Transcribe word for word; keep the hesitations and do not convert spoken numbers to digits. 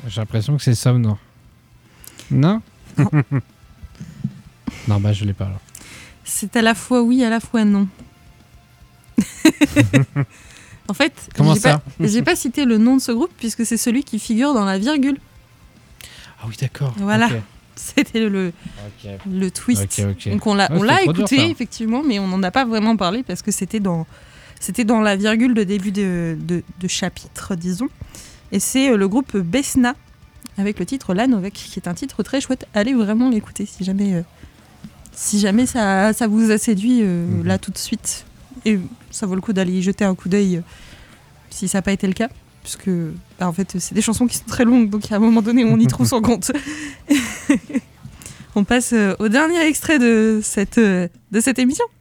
J'ai l'impression que c'est Somme, non Non Non. Non, bah je l'ai pas alors. C'est à la fois oui, à la fois non. En fait, Comment j'ai ça pas, j'ai pas cité le nom de ce groupe puisque c'est celui qui figure dans la virgule. Ah oui, d'accord. Voilà. Ok. C'était le, Ok. le twist. Ok, ok. Donc on l'a, Ouais, on c'était l'a trop dur, écouté ça. effectivement, mais on n'en a pas vraiment parlé parce que c'était dans, c'était dans la virgule de début de, de, de chapitre, disons. Et c'est euh, le groupe Besna avec le titre La Novec, qui est un titre très chouette. Allez vraiment l'écouter si jamais, euh, si jamais ça, ça vous a séduit euh, Mhm. là tout de suite. Et ça vaut le coup d'aller y jeter un coup d'œil euh, si ça n'a pas été le cas. Puisque bah, en fait, c'est des chansons qui sont très longues, donc à un moment donné, on y trouve son compte. On passe euh, au dernier extrait de cette, euh, de cette émission.